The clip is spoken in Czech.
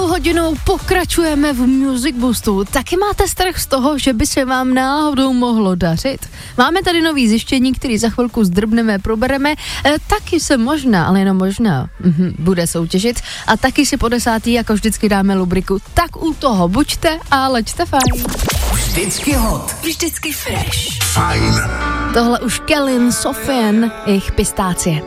hodinou pokračujeme v Music Boostu. Taky máte strach z toho, že by se vám náhodou mohlo dařit? Máme tady nový zjištění, který za chvilku zdrbneme, probereme. Taky se možná, ale jenom možná, bude soutěžit. A taky si po 10. jako vždycky dáme rubriku. Tak u toho buďte a leďte fajn. Vždycky hot. Vždycky fresh. Fajn. Tohle už Kellyn, Sofian, jejich Pistácie.